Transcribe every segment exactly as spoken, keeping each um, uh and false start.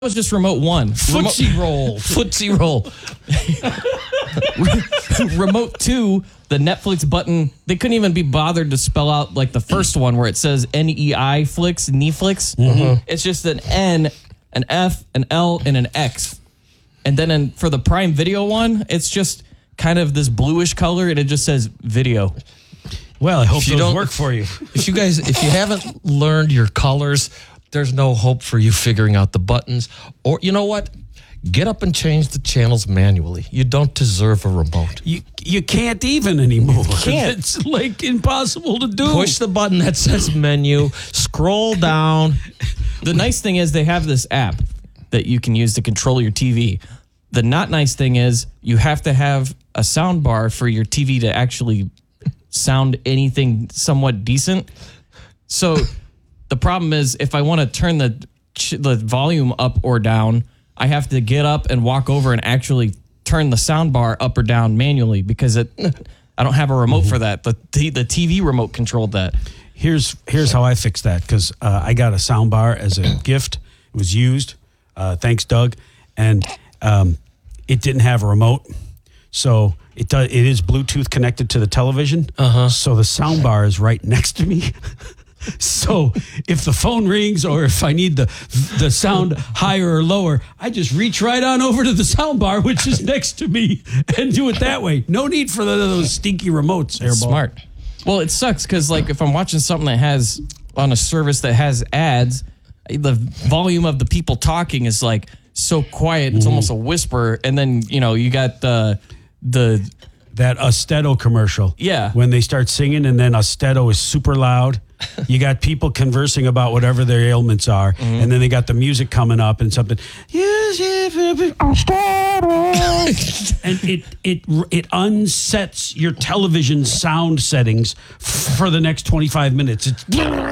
was just remote one. Footsie roll. Footsie roll. Remote two, the Netflix button, they couldn't even be bothered to spell out like the first one where it says N E I Flix, Netflix. Mm-hmm. It's just an N, an F, an L, and an X. And then in, for the Prime Video one, it's just kind of this bluish color and it just says video. Well, I hope you those don't- work for you. If you guys, if you haven't learned your colors, there's no hope for you figuring out the buttons. Or you know what? Get up and change the channels manually. You don't deserve a remote. You you can't even anymore. can't. It's like impossible to do. Push the button that says menu, scroll down. The nice thing is they have this app that you can use to control your T V. The not nice thing is you have to have a sound bar for your T V to actually sound anything somewhat decent. So the problem is if I want to turn the the volume up or down, I have to get up and walk over and actually turn the sound bar up or down manually because it I don't have a remote for that. The t- the T V remote controlled that. Here's here's how I fixed that because uh, I got a sound bar as a gift. It was used. Uh, thanks, Doug. And um, it didn't have a remote, so it does. It is Bluetooth connected to the television. Uh-huh. So the sound bar is right next to me. So if the phone rings or if I need the the sound higher or lower, I just reach right on over to the sound bar, which is next to me, and do it that way. No need for the, those stinky remotes. Airball. Smart. Well, it sucks because like if I'm watching something that has on a service that has ads, the volume of the people talking is like so quiet, it's mm. almost a whisper, and then you know you got the the that Austedo commercial. Yeah, when they start singing and then Austedo is super loud. You got people conversing about whatever their ailments are, mm-hmm. and then they got the music coming up and something. Yes, and it it it unsets your television sound settings for the next twenty-five minutes. It's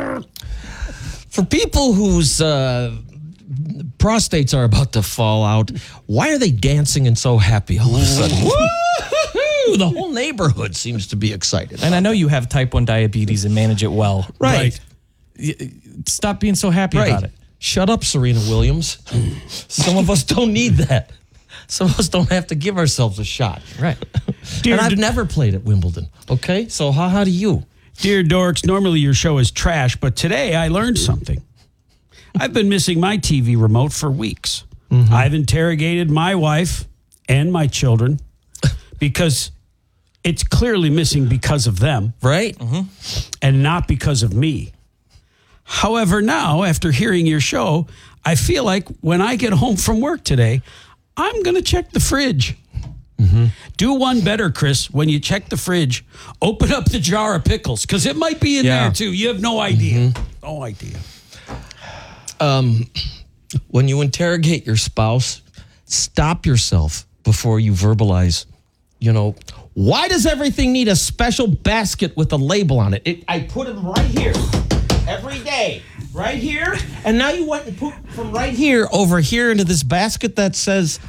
for people whose uh, prostates are about to fall out. Why are they dancing and so happy all of a sudden? Woo! The whole neighborhood seems to be excited. And I know you have type one diabetes and manage it well. Right. right. Stop being so happy right. about it. Shut up, Serena Williams. Some of us don't need that. Some of us don't have to give ourselves a shot. Right. Dear and I've D- never played at Wimbledon. Okay? So how, how do you? Dear Dorks, normally your show is trash, but today I learned something. I've been missing my T V remote for weeks. Mm-hmm. I've interrogated my wife and my children because it's clearly missing because of them. Right. Mm-hmm. And not because of me. However, now, after hearing your show, I feel like when I get home from work today, I'm going to check the fridge. Mm-hmm. Do one better, Chris. When you check the fridge, open up the jar of pickles because it might be in yeah. there, too. You have no idea. Mm-hmm. No idea. Um, when you interrogate your spouse, stop yourself before you verbalize, you know, why does everything need a special basket with a label on it? it I put them right here every day, right here. And now you went and put from right here over here into this basket that says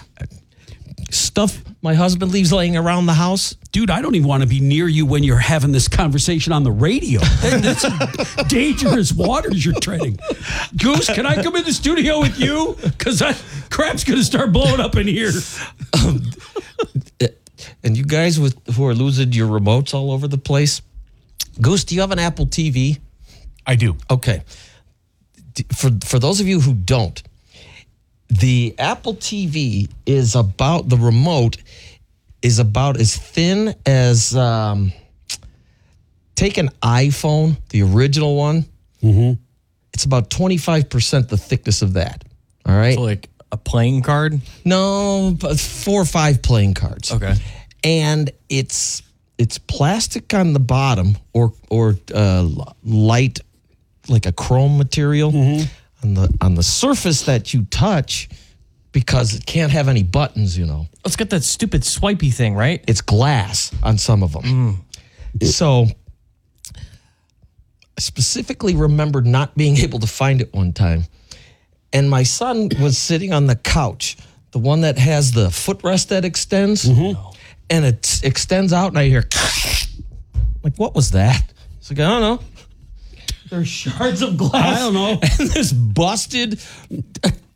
stuff my husband leaves laying around the house. Dude, I don't even want to be near you when you're having this conversation on the radio. That's dangerous waters you're treading. Goose, can I come in the studio with you? Because crap's going to start blowing up in here. Um, and you guys with who are losing your remotes all over the place, Goose, do you have an Apple T V? I do. Okay. For for those of you who don't, the Apple T V is about, the remote is about as thin as, um, take an iPhone, the original one. Mm-hmm. It's about twenty-five percent the thickness of that. All right. So like a playing card? No, but four or five playing cards. Okay. And it's it's plastic on the bottom or or uh, light, like a chrome material mm-hmm. on the on the surface that you touch, because it can't have any buttons, you know. Let's get that stupid swipey thing, right? It's glass on some of them. Mm. So I specifically remembered not being able to find it one time. And my son was sitting on the couch, the one that has the footrest that extends, mm-hmm. and it extends out, and I hear, like, what was that? It's like, I don't know. There's shards of glass. I don't know. And this busted